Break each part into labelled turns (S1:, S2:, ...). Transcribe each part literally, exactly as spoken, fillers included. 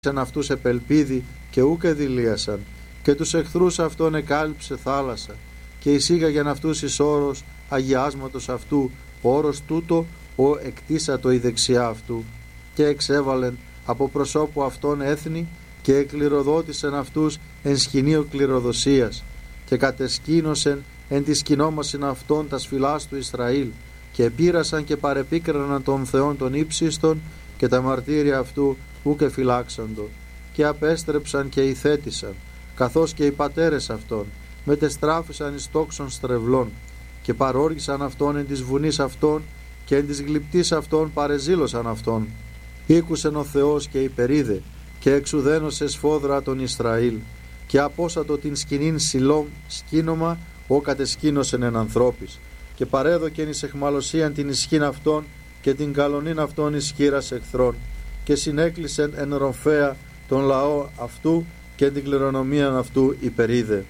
S1: αυτούς επελπίδη και ούκ εδηλίασαν, και τους εχθρούς αυτών εκάλυψε θάλασσα, και εισήγαγεν αυτούς εις όρος αγιάσματος αυτού, όρος τούτο ο εκτίσατο η δεξιά αυτού, και εξέβαλεν από προσώπου αυτών έθνη, και εκληροδότησεν αυτούς εν σκηνείο κληροδοσίας, και κατεσκήνωσεν εν τη σκηνόμασιν αυτών τας φυλάς του Ισραήλ, και επήρασαν και παρεπίκραναν των Θεών των ύψιστων, και τα μαρτύρια αυτού ούκ εφυλάξαντο, και απέστρεψαν και ηθέτησαν, καθώς και οι πατέρες αυτών, μετεστράφησαν εις τόξων στρεβλών, και παρόργησαν αυτόν εν της βουνής αυτών, και εν της γλυπτής αυτών παρεζήλωσαν αυτόν. Ήκουσεν ο Θεός και υπερίδε, και εξουδένωσε σφόδρα τον Ισραήλ, και απόσατο την σκηνήν Σιλόμ σκήνομα, ο κατεσκήνωσεν εν ανθρώπης, και παρέδοκεν εις εχμαλωσίαν την ισχύν αυτών, και την καλονήν αυτών εις χείρας εχθρών, και συνέκλεισεν εν ροφέα τον λαό αυτού, και την κληρονομίαν αυτού υπερίδε.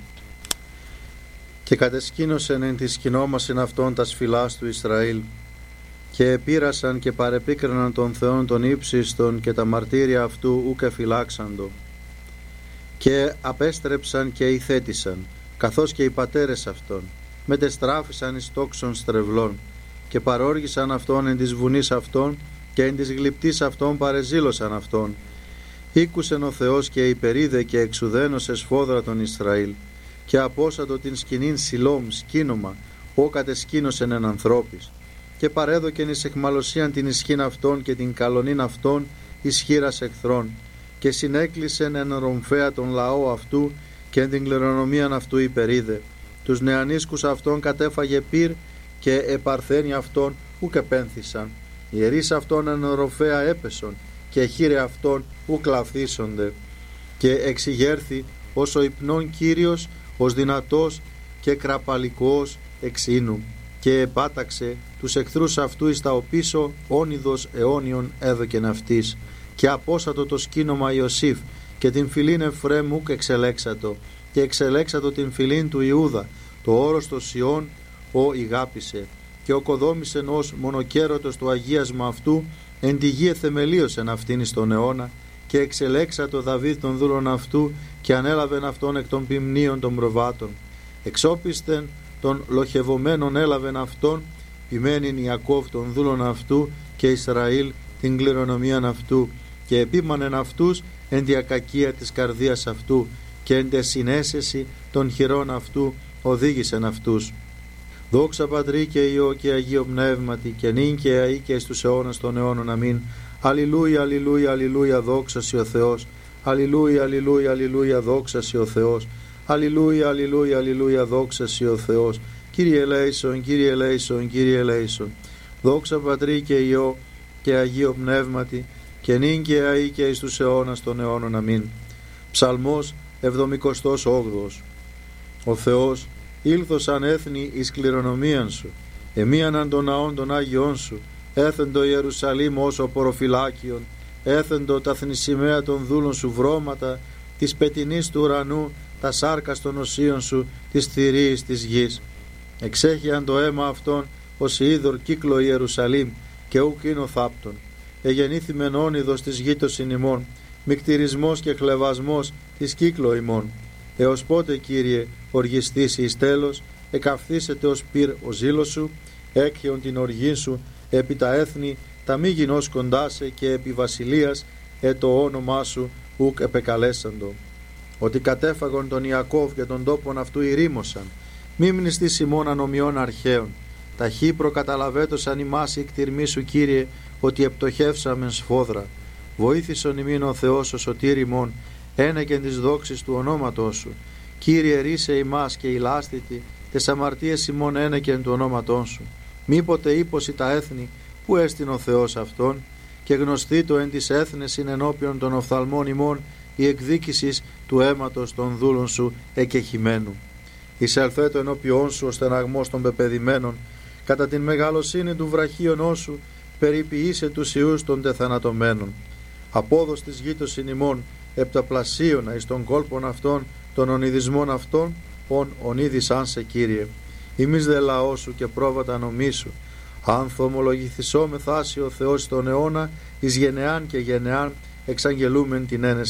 S1: Και κατεσκήνωσεν εν τη σκηνόμασιν αυτών τας φυλάς του Ισραήλ, και επήρασαν και παρεπίκραναν των Θεών των ύψιστων, και τα μαρτύρια αυτού ούκ εφυλάξαντο, και απέστρεψαν και ηθέτησαν, καθώς και οι πατέρες αυτών, μετεστράφησαν εις τόξων στρεβλών, και παρόργησαν αυτόν εν της βουνής αυτών, και εν της γλυπτής αυτών παρεζήλωσαν αυτόν. Ήκουσεν ο Θεός και υπερίδε, και εξουδένωσε σφόδρα τον Ισραήλ, και απόσατο την σκηνήν Σιλόμ σκήνομα, ο κατεσκήνωσεν εν ανθρώπης, και παρέδοκεν εις εχμαλωσίαν την ισχύν αυτών, και την καλονήν αυτών εις χείρας εχθρών, και συνέκλεισεν εν ρομφέα τον λαό αυτού, και εν την κληρονομίαν αυτού υπερίδε. Τους νεανίσκους αυτών κατέφαγε πυρ, και επαρθένοι αυτών ούκ επένθησαν. Οι ιερείς αυτών εν ροφέα έπεσον, και χείρε αυτών ούκ λαυθίσονται. Και εξηγέρθη ως ο υπνών Κύριος, ως δυνατός και κραπαλικός εξήνου, και επάταξε τους εχθρούς αυτού εις τα οπίσω, όνειδος αιώνιον έδωκεν αυτής, και απόσατο το σκήνομα Ιωσήφ, και την φυλήν Εφραίμ ούκ εξελέξατο, και εξελέξατο την φυλήν του Ιούδα, το όρος των Σιών ο ηγάπησε, και οκοδόμησεν ως μονοκέρωτος το αγίασμα αυτού, εν τη γη εθεμελίωσεν αυτήν εις τον αιώνα, και εξελέξατο Δαβίδ των δούλων αυτού, και ανέλαβεν αυτόν εκ των ποιμνίων των προβάτων. Εξόπιστεν των λοχευωμένων έλαβεν αυτόν, ποιμένην Ιακώβ των δούλων αυτού, και Ισραήλ την κληρονομίαν αυτού, και επίμανεν αυτούς εν τη ακακία της καρδίας αυτού, και εν τε συνέσεση των χειρών αυτού οδήγησεν αυτούς. Δόξα Πατρί και Υιό και Αγίο Πνεύματι, και νυν και αεί και εις τους αιώνας των αιώνων. Αμήν. Αλληλούια, αλληλούια, αλληλούια, δόξα σοι ο Θεός. Αλληλούια, αλληλούια, αλληλούια, δόξα σοι ο Θεός. Αλληλούια, αλληλούια, αλληλούια, δόξα σοι ο Θεός. Κύριε ελέησον, Κύριε ελέησον, Κύριε ελέησον. Δόξα Πατρί και Υιό και Αγίο Πνεύματι, και νυν και αεί και εις τους αιώνας των αιώνων. Αμήν. Ψαλμός εβδομηκοστός όγδοος. Ο Θεός ήλθος αν έθνη εις κληρονομίαν σου, εμίαναν των ναών των Άγιών σου, έθεντο Ιερουσαλήμ όσο προφυλάκιον, έθεντο τα θνησιμαία των δούλων σου βρώματα, της πετινής του ουρανού, τα σάρκας των οσίων σου, της θηρίης της γης. Εξέχειαν το αίμα αυτών, ως είδωρ κύκλο Ιερουσαλήμ, και ουκ είναι ο θάπτων. Εγεννήθη μεν όνειδος της γήτωσιν ημών, μικτηρισμός και χλεβασμός της κύκλο ημών. Έως πότε, Κύριε, οργιστήσει εις τέλος, εκαυθήσετε ως πυρ ο ζήλος σου, έκχεον την οργή σου επί τα έθνη, τα μη γινώς κοντάσε, και επί βασιλείας ε το όνομά σου ουκ επεκαλέσαντο. Ότι κατέφαγον τον Ιακώβ και τον τόπον αυτού ηρήμωσαν, μη μνηστείς ημών ανομιών αρχαίων. Ταχύ προκαταλαβέτωσαν ημάς η κτηρμή σου, Κύριε, ότι επτοχεύσαμεν σφόδρα. Βοήθησον ημίν ο Θεός ο σωτήρ ημών, ένεκεν της δόξης του ονόματός σου. Κύριε, ρίσε ημάς και ηλάστητη, τες αμαρτίες ημών ένεκεν του ονόματός σου. Μήποτε ύποσι τα έθνη, που έστειν ο Θεός αυτόν, και γνωστή το εν της έθνες ειν ενώπιον των οφθαλμών ημών η εκδίκησης του αίματος των δούλων σου εκεχημένου. Εισελθέτω ενώπιόν σου ο στεναγμός των πεπεδημένων, κατά την μεγαλοσύνη του βραχίωνός σου περιποιήσε τους ιούς των τεθανατωμένων. Απόδος της γήτωσιν ημών επταπλασίωνα εις των κόλπων αυτών των ονειδισμών αυτών, ον ονείδησαν σε, Κύριε. Ημείς δε λαό σου και πρόβατα νομί σου. Αν θομολογηθισό με θάση ο Θεός στον αιώνα, εις γενεάν και γενεάν εξαγγελούμεν την ένεση